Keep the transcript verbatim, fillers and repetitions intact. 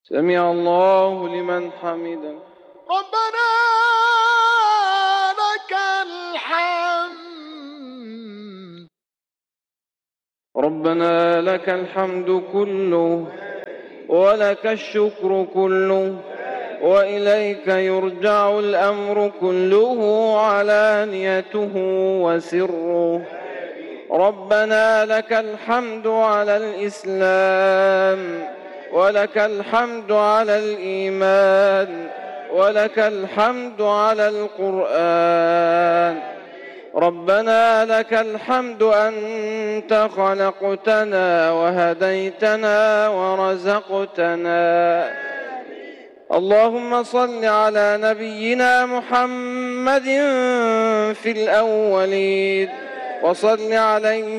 سمع الله لمن حمده. ربنا لك الحمد. ربنا لك الحمد كله ولك الشكر كله وإليك يرجع الأمر كله علانيته وسره. ربنا لك الحمد على الإسلام ولك الحمد على الإيمان ولك الحمد على القرآن. ربنا لك الحمد أنت خلقتنا وهديتنا ورزقتنا. اللهم صل على نبينا محمد في الأولين وصل عليه